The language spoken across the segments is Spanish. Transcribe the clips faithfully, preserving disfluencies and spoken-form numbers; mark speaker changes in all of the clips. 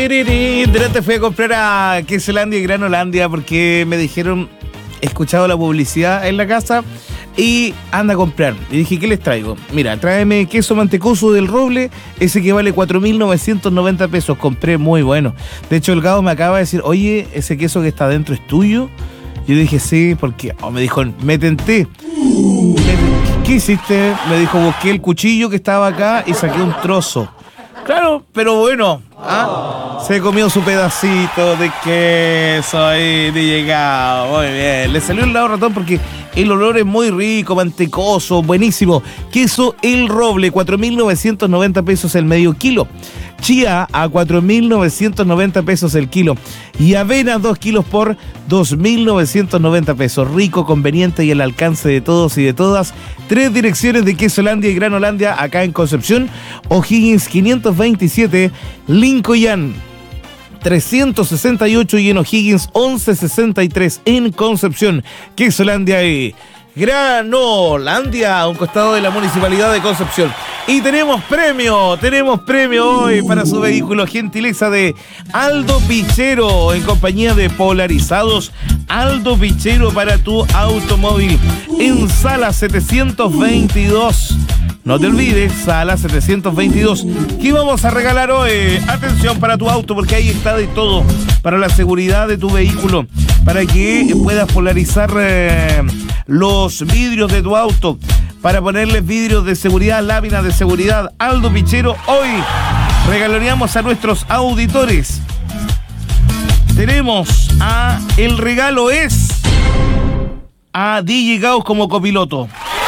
Speaker 1: Delante fui a comprar a Quesolandia y Granolandia porque me dijeron, he escuchado la publicidad en la casa y anda a comprar. Y dije, ¿qué les traigo? Mira, tráeme queso mantecoso del Roble, ese que vale cuatro mil novecientos noventa pesos. Compré muy bueno. De hecho, el Gabo me acaba de decir, oye, ese queso que está adentro es tuyo. Yo dije, sí, porque oh, me dijo, me tenté. ¿Qué hiciste? Me dijo, busqué el cuchillo que estaba acá y saqué un trozo. Claro, pero bueno, ¿ah? Se comió su pedacito de queso ahí de llegado. Muy bien, le salió el lado ratón porque el olor es muy rico, mantecoso, buenísimo. Queso El Roble, cuatro mil novecientos noventa pesos el medio kilo. Chía a cuatro mil novecientos noventa pesos el kilo. Y avena dos kilos por dos mil novecientos noventa pesos. Rico, conveniente y al alcance de todos y de todas. Tres direcciones de Quesolandia y Granolandia acá en Concepción. O'Higgins quinientos veintisiete, Lincoln trescientos sesenta y ocho y en O'Higgins once sesenta y tres en Concepción. Quesolandia y Granolandia, a un costado de la Municipalidad de Concepción. Y tenemos premio, tenemos premio hoy para su vehículo, gentileza de Aldo Pichero, en compañía de Polarizados. Aldo Pichero para tu automóvil en Sala setecientos veintidós. No te olvides, Sala setecientos veintidós. ¿Qué vamos a regalar hoy? Atención para tu auto, porque ahí está de todo. Para la seguridad de tu vehículo, para que puedas polarizar eh, los vidrios de tu auto, para ponerles vidrios de seguridad, láminas de seguridad. Aldo Pichero, hoy regaloneamos a nuestros auditores. Tenemos a, el regalo es a D J Gauss como copiloto.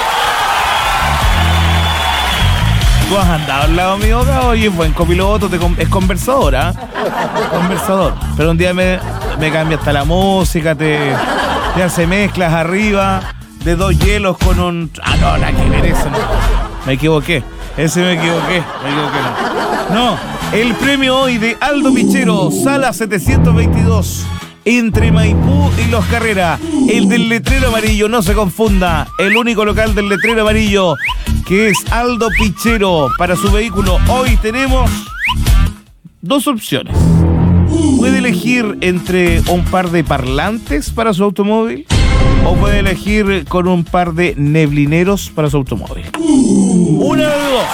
Speaker 1: Tú has andado al lado mío, oye, buen copiloto, te, es conversador, ¿ah? ¿eh? Conversador. Pero un día me, me cambia hasta la música, te, te hace mezclas arriba de dos hielos con un... Ah, no, nada que ver eso, no. Me equivoqué, ese me equivoqué, me equivoqué, no. No, el premio hoy de Aldo Pichero, Sala setecientos veintidós, entre Maipú y Los Carrera. El del letrero amarillo, no se confunda, el único local del letrero amarillo, que es Aldo Pichero para su vehículo. Hoy tenemos dos opciones. Puede elegir entre un par de parlantes para su automóvil o puede elegir con un par de neblineros para su automóvil. Una de dos.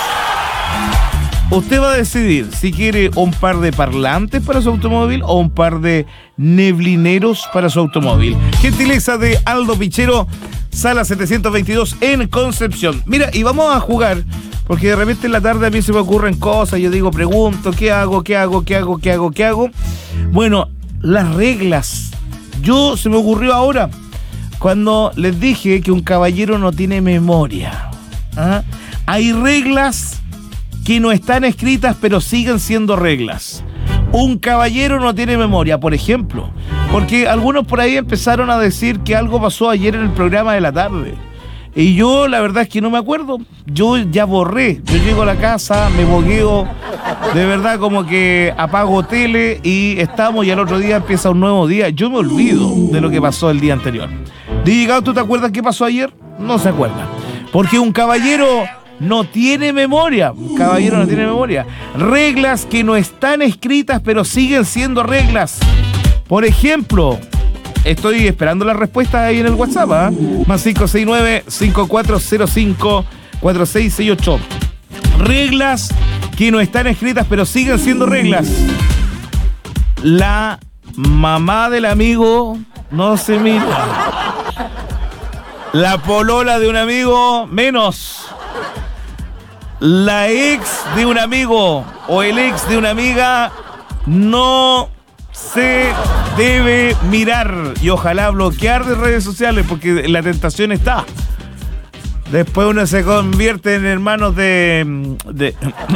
Speaker 1: Usted va a decidir si quiere un par de parlantes para su automóvil o un par de neblineros para su automóvil. Gentileza de Aldo Pichero, Sala setecientos veintidós en Concepción. Mira, y vamos a jugar, porque de repente en la tarde a mí se me ocurren cosas, yo digo, pregunto, ¿qué hago, qué hago, qué hago, qué hago, qué hago? Bueno, las reglas. Yo, se me ocurrió ahora, cuando les dije que un caballero no tiene memoria. ¿Ah? Hay reglas que no están escritas, pero siguen siendo reglas. Un caballero no tiene memoria, por ejemplo, porque algunos por ahí empezaron a decir que algo pasó ayer en el programa de la tarde. Y yo la verdad es que no me acuerdo. Yo ya borré. Yo llego a la casa, me bogueo, de verdad como que apago tele y estamos y al otro día empieza un nuevo día. Yo me olvido de lo que pasó el día anterior. Diga, ¿tú te acuerdas qué pasó ayer? No se acuerda. Porque un caballero no tiene memoria. Un caballero no tiene memoria. Reglas que no están escritas, pero siguen siendo reglas. Por ejemplo, estoy esperando la respuesta ahí en el WhatsApp, ¿eh? Más cinco seis nueve, cinco cuatro cero cinco, cuatro seis seis ocho. Reglas que no están escritas, pero siguen siendo reglas. La mamá del amigo no se mira. La polola de un amigo, menos. La ex de un amigo o el ex de una amiga no se debe mirar y ojalá bloquear de redes sociales porque la tentación está. Después uno se convierte en hermanos de... de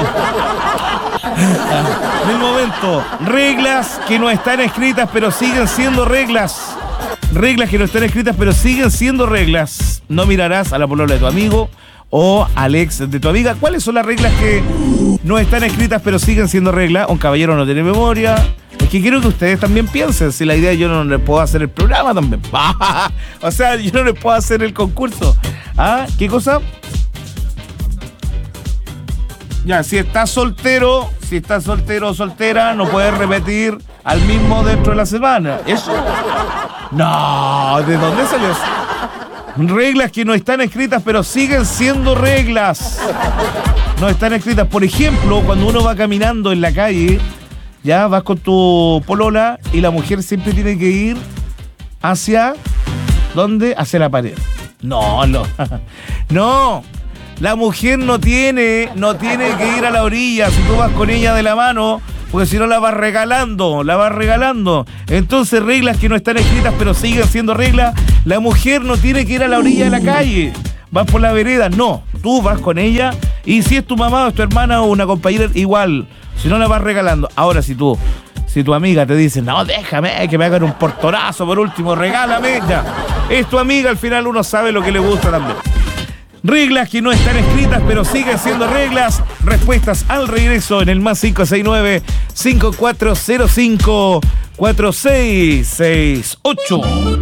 Speaker 1: del momento. Reglas que no están escritas pero siguen siendo reglas. Reglas que no están escritas pero siguen siendo reglas. No mirarás a la polola de tu amigo o al ex de tu amiga. ¿Cuáles son las reglas que no están escritas pero siguen siendo reglas? Un caballero no tiene memoria. Es que quiero que ustedes también piensen. Si la idea yo no les puedo hacer el programa también. O sea, yo no les puedo hacer el concurso. ¿Ah? ¿Qué cosa? Ya, si estás soltero, si estás soltero o soltera, no puedes repetir al mismo dentro de la semana. ¿Eso? No, ¿de dónde salió eso? Reglas que no están escritas, pero siguen siendo reglas. No están escritas. Por ejemplo, cuando uno va caminando en la calle, ya vas con tu polola y la mujer siempre tiene que ir hacia... ¿dónde? Hacia la pared. No, no. No. La mujer no tiene, no tiene que ir a la orilla si tú vas con ella de la mano, porque si no la vas regalando, la vas regalando. Entonces, reglas que no están escritas, pero siguen siendo reglas. La mujer no tiene que ir a la orilla de la calle. Vas por la vereda. No, tú vas con ella. Y si es tu mamá o es tu hermana o una compañera, igual. Si no, la vas regalando. Ahora, si tú, si tu amiga te dice, no, déjame, que me hagan un portonazo, por último, regálame. Ya. Es tu amiga, al final uno sabe lo que le gusta también. Reglas que no están escritas, pero siguen siendo reglas. Respuestas al regreso en el más cinco seis nueve, cinco cuatro cero cinco, cuatro seis seis ocho.